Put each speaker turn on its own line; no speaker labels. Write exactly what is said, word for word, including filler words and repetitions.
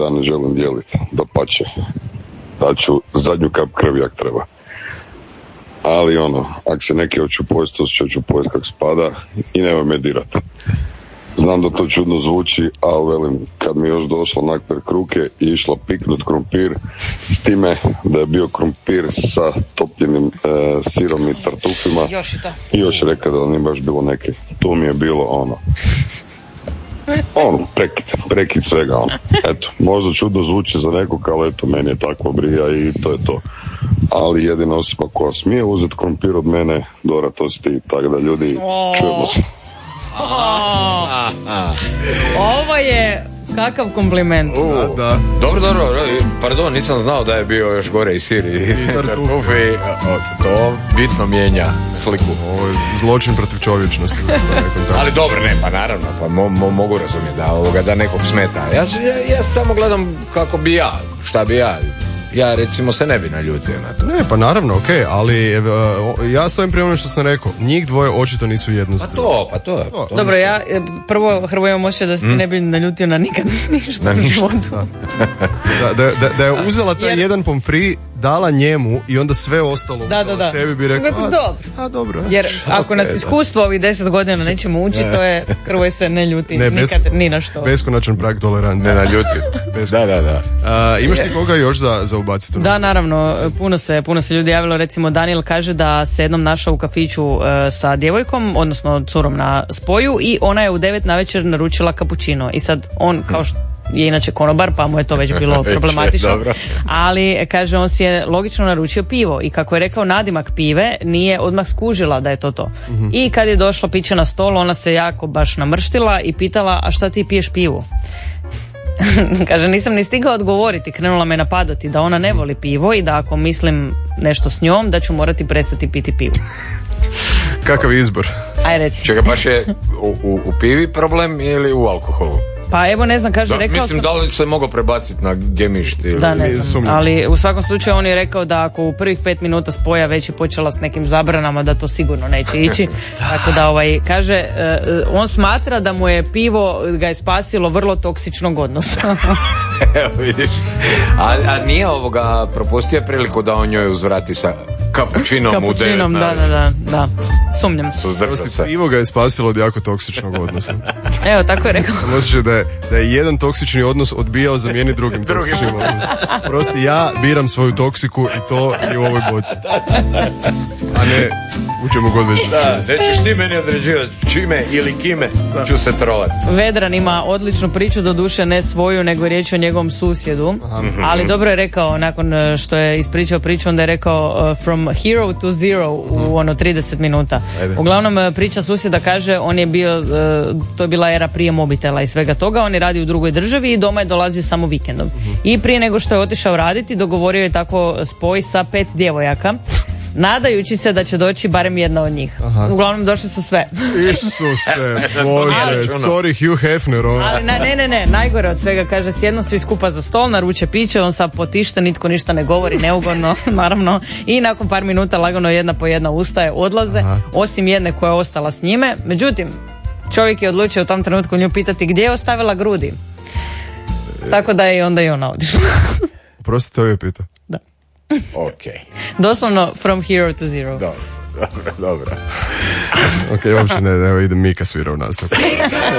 Ja ne želim dijeliti, da pače. Daću zadnju kap krvi jak treba. Ali ono, ako se neki hoću pojesti, osjećat ću pojesti kak spada i nema me dirati. Znam da to čudno zvuči, ali velim, kad mi je još došla onak pred kruke i išla piknut krompir, s time da je bio krompir sa topljenim e, sirom i tartufima,
još i to.
I još rekao da nije baš bilo neke. To mi je bilo ono, ono, prekid, prekid svega, ono. Eto, možda čudno zvuči za nekog, ali eto, meni je takva brija i to je to. Ali jedina osoba koja smije uzeti krompir od mene, Dora, to si ti, tako da ljudi, čujemo se.
Oh. Ovo je kakav kompliment.
Uh, da. Dobro, dobro, pardon, nisam znao da je bio još gore i sir i tartufi. To bitno mijenja sliku.
Ovo je zločin protiv čovječnosti.
Ali dobro, ne, pa naravno, pa mo, mo, mogu razumjeti da, ovoga, da nekog smeta. Ja, ja, ja samo gledam kako bi ja, šta bi ja. Ja recimo se ne bi naljutio na to.
Ne, pa naravno, okej, okay, ali uh, ja stojim prema ono što sam rekao. Njih dvoje očito nisu jedno.
Pa to, pa to. to, to
Dobro, ja prvo Hrvo imam osjećaj da se ti mm. ne bi naljutio na nikad ništa
na
u životu.
Da, da, da, da je uzela taj Jer... jedan pomfri, dala njemu i onda sve ostalo
da, da, da.
sebi bi rekao, a,
dobro.
a dobro.
Jer ako nas iskustvo ovih deset godina nećemo učiti, to je Hrvoje se ne ljuti ne, nikad besko, ni na što.
Beskonačan prag tolerancije.
Ne naljuti. Da, da, da.
Uh, imaš ti koga još za, za ubaciti?
Da, naravno, puno se, puno se ljudi javilo. Recimo Daniel kaže da se jednom našao u kafiću uh, sa djevojkom, odnosno curom na spoju, i ona je u devet navečer naručila kapućino. I sad on, kao što je inače konobar, pa mu je to već bilo problematično, ali kaže on si je logično naručio pivo i kako je rekao nadimak pive nije odmah skužila da je to to. Mm-hmm. I kad je došlo piće na stol, ona se jako baš namrštila i pitala, a šta ti piješ pivu? Kaže, nisam ni stigao odgovoriti, krenula me napadati da ona ne voli pivo i da ako mislim nešto s njom, da ću morati prestati piti pivu.
Kakav izbor?
Aj reci.
Čekaj, baš je u, u, u pivi problem ili u alkoholu?
Pa evo ne znam, kaže,
da,
rekao
mislim,
sam...
da li se mogao prebaciti na gemišt ili...
Da, ne znam, ali u svakom slučaju on je rekao da ako u prvih pet minuta spoja već je počela s nekim zabranama, da to sigurno neće ići. Tako da, ovaj, kaže, uh, on smatra da mu je pivo ga je spasilo vrlo toksičnog odnosa.
Evo vidiš. A, a nije ovoga propustio priliku da on njoj uzvrati sa kapućinom, kapućinom u devet.
Kapućinom, da, da, da, da. Sumnjam.
Se.
Pivo ga je spasilo od jako toksičnog odnosa.
Evo, tako je rekao.
Osjećaj da je, da je jedan toksični odnos odbijao zamijeniti drugim toksičnim odnosom. Prosto ja biram svoju toksiku i to je u ovoj boci. A ne u čemu god već.
Da, nećeš ti meni određivati čime ili kime da. Ću se trolati.
Vedran ima odličnu priču, do duše ne svoju, nego riječ o njegovom susjedu. Aha. Ali dobro je rekao, nakon što je ispričao priču, onda je rekao uh, from hero to zero u ono trideset minuta. Ajde. Uglavnom priča susjeda kaže, on je bio, uh, to je bila era prije mobitela i svega toga, on je radio u drugoj državi i doma je dolazio samo vikendom. Uh-huh. I prije nego što je otišao raditi, dogovorio je tako spoj sa pet djevojaka, nadajući se da će doći barem jedna od njih. Aha. Uglavnom došli su sve.
Isuse, Bože, sorry Hugh Hefner.
Ali na, ne, ne, ne, najgore od svega, kaže, sjedno svi skupa za stol, naruče piće, on sad potišta, nitko ništa ne govori, neugodno, naravno. I nakon par minuta lagano jedna po jedna ustaje, odlaze, aha, osim jedne koja je ostala s njime. Međutim, čovjek je odlučio u tom trenutku nju pitati gdje je ostavila grudi. Tako da je i onda i ona otišla.
Prosti, to je pitao.
Da.
Ok.
Doslovno from hero to zero.
Dobro, dobro, dobro.
Ok, uopće ne, evo ide Mika svira u nastavku.